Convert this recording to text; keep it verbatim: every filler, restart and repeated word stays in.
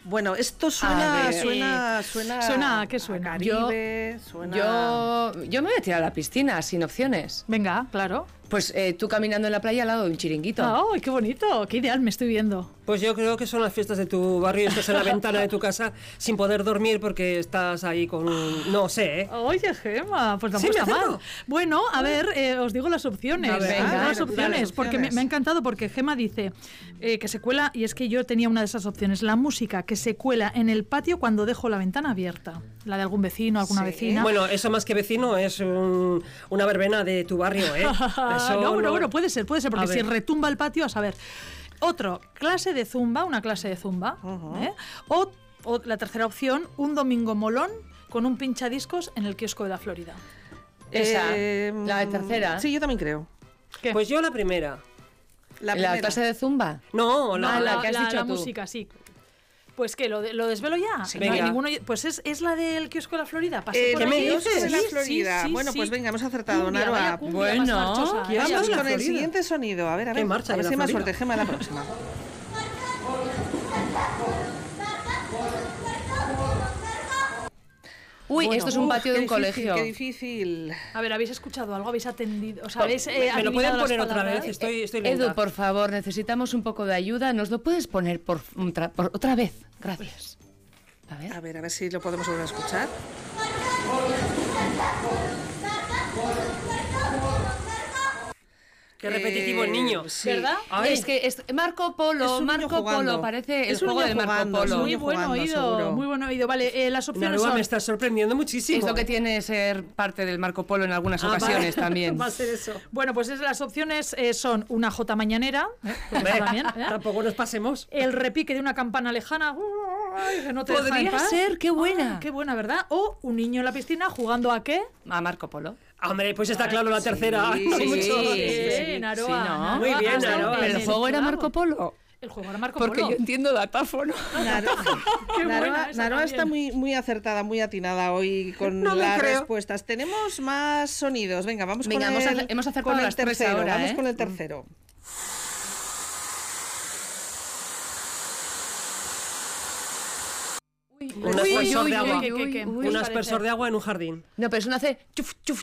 Bueno, esto suena, A ver. suena, suena, ¿Suena a qué suena? a Caribe, suena... Yo, yo me voy a tirar a la piscina, sin opciones. Venga, claro. Pues eh, tú caminando en la playa al lado de un chiringuito. ¡Ay, qué bonito! ¡Qué ideal me estoy viendo! Pues yo creo que son las fiestas de tu barrio y estás en la ventana de tu casa sin poder dormir porque estás ahí con... No sé, ¿eh? Oye, Gema, pues Sí, tampoco me está acerco. mal. Bueno, a ver, eh, os digo las opciones. A ver, Os digo venga, las dale, opciones, las porque me, opciones. me ha encantado porque Gema dice eh, que se cuela, y es que yo tenía una de esas opciones, la música que se cuela en el patio cuando dejo la ventana abierta. La de algún vecino, alguna Sí. vecina. Bueno, eso más que vecino es un- una verbena de tu barrio, ¿eh? Eso no, bueno, no- bueno, puede ser, puede ser, porque A si ver. retumba el patio, a saber. Otro, clase de zumba, una clase de zumba. Ujú. ¿eh? o, o la tercera opción, un domingo molón con un pinchadiscos en el kiosco de la Florida. Esa, Eh, la tercera. Sí, yo también creo. ¿Qué? Pues yo la primera. La, ¿La, primera. clase de zumba? No, Ah, la, la que has la, dicho la tú. música, sí. Pues que lo, de- lo desvelo ya. Sí, No hay venga. ninguno- pues es, es la del kiosco de la Florida. Pasé Eh, por ¿qué me allí. dices? de la Sí, Florida. sí, sí, bueno, sí. pues venga, hemos acertado, Cumbia, Naroa. vaya cumbia Bueno. más marchosa. ¿Qué Vaya hablas Vamos la con el Florida? siguiente sonido. A ver, a ver. ¿Qué marcha a ver de si hay la más Florida? suerte, Gema, la próxima. Uy, Bueno, esto es un uf, patio de qué un difícil, colegio. Qué difícil. A ver, ¿habéis escuchado algo? ¿Habéis atendido? O sea, ¿habéis eh, ¿Me lo pueden adivinado las poner otra palabras? vez? Estoy, estoy lenta. Edu, por favor, necesitamos un poco de ayuda. ¿Nos lo puedes poner por, otra- por otra vez? Gracias. A ver. A ver, a ver si lo podemos volver a escuchar. Qué repetitivo el niño. Eh, sí. ¿Verdad? Ay. Es que es Marco Polo, Es un niño Marco jugando. Polo, parece Es el un juego niño de Marco jugando, es un Polo. Muy niño buen jugando, oído, seguro. muy buen oído. Vale, eh, las opciones Naroa, son... me estás sorprendiendo muchísimo. Es lo que tiene ser parte del Marco Polo en algunas Ah, ocasiones vale. también. Va a ser eso. Bueno, pues es, las opciones eh, son una jota mañanera, ¿eh? Pues Hombre, también, ¿eh? Tampoco nos pasemos. El repique de una campana lejana, ay, que no te deja en Podría paz. ser, qué buena. Ah, qué buena, ¿verdad? O un niño en la piscina jugando a qué. A Marco Polo. Hombre, pues está claro la tercera. sí, No sí, mucho. Sí, sí, Naroa, sí, ¿no? Naroa, Muy bien, has dado Naroa. en Pero el juego era clavo. Marco Polo. El juego era Marco Porque Polo. yo entiendo datáfono. Naro- Qué buena Naroa, esa Naroa también. está muy, muy acertada, muy atinada hoy con No me las creo. respuestas. Tenemos más sonidos. Venga, vamos Venga, con hemos el, ace- hemos acercado con el las tres tercero. ahora, Vamos ¿eh? con el tercero. Un aspersor de agua. ¿Qué, qué, qué? Uy, Un ¿Qué os aspersor parece? de agua en un jardín. No, pero eso no hace chuf, chuf,